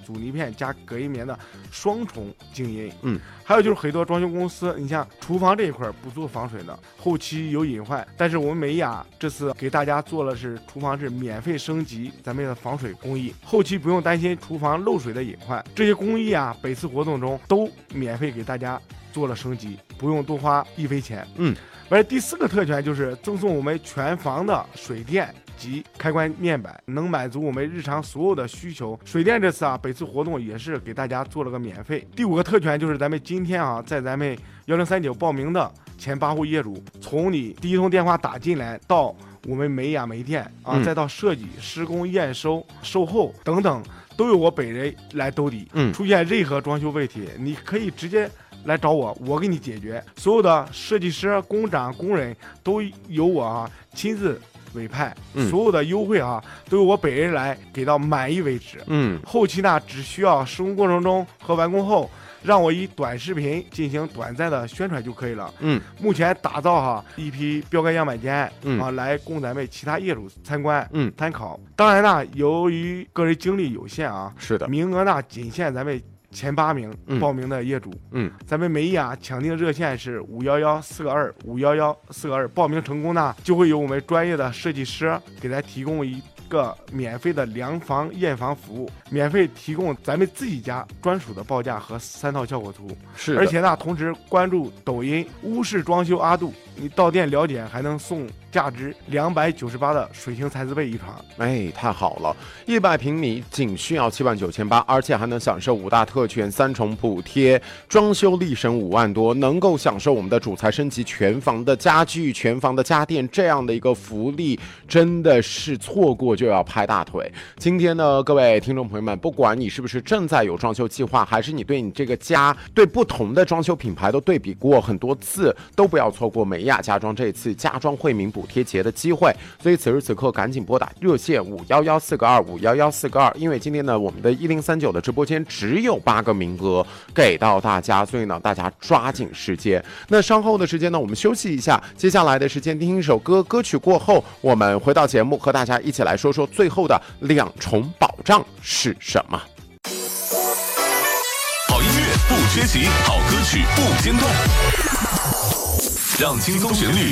阻尼片加隔音棉的双重静音。还有就是很多装修公司，你像厨房这一块不做防水的，后期有隐患，但是我们美雅这次给大家做了是厨房是免费升级咱们的防水工艺，后期不用担心厨房漏水的隐患。这些工艺啊，本次活动中都免费给大家做了升级，不用多花一分钱。而第4个特权就是赠送我们全房的水电及开关面板，能满足我们日常所有的需求。水电这次啊，本次活动也是给大家做了个免费。第5个特权就是咱们今天啊，在咱们1039报名的前8户业主，从你第一通电话打进来到我们美雅煤店啊，再到设计、施工、验收、售后等等，都由我本人来兜底。出现任何装修问题，你可以直接来找我，我给你解决。所有的设计师、工长、工人都由我啊亲自委派，所有的优惠啊都由我本人来给到满意为止。后期呢只需要施工过程中和完工后，让我以短视频进行短暂的宣传就可以了。目前打造一批标杆样板间啊，来供咱们其他业主参观参考。当然呢，由于个人精力有限啊， 是的， 名额呢仅限咱们前8名报名的业主。咱们美雅抢订热线是511-422-511-422，报名成功呢，就会有我们专业的设计师给咱提供一个免费的量房验房服务，免费提供咱们自己家专属的报价和3套效果图。 是， 而且呢，同时关注抖音屋式装修阿杜，你到店了解还能送价值298的水晶蚕丝被一床。 哎，太好了！100平米仅需要79800，而且还能享受5大特权、3重补贴，装修立省5万多，能够享受我们的主材升级、全房的家具、全房的家电这样的一个福利，真的是错过就要拍大腿。今天呢，各位听众朋友们，不管你是不是正在有装修计划，还是你对你这个家对不同的装修品牌都对比过很多次，都不要错过美雅家装这一次家装惠民补贴节的机会。所以此时此刻赶紧拨打热线511-422-511-422，因为今天呢，我们的1039的直播间只有8个名额给到大家，所以呢，大家抓紧时间。那稍后的时间呢，我们休息一下，接下来的时间听一首歌，歌曲过后，我们回到节目，和大家一起来说说最后的2重保障是什么。 好音乐不缺席，好歌曲不间断，让轻松旋律